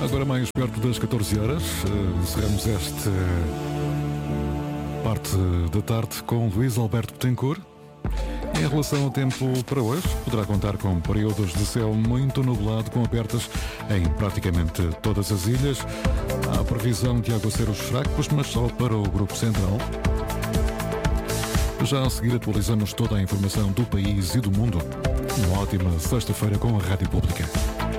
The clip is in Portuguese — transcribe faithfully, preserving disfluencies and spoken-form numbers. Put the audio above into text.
Agora mais perto das catorze horas, encerramos esta parte da tarde com Luís Alberto Betancourt. Em relação ao tempo para hoje, poderá contar com períodos de céu muito nublado com abertas em praticamente todas as ilhas. Há previsão de aguaceiros fracos, mas só para o Grupo Central. Já a seguir atualizamos toda a informação do país e do mundo. Uma ótima sexta-feira com a Rádio Pública.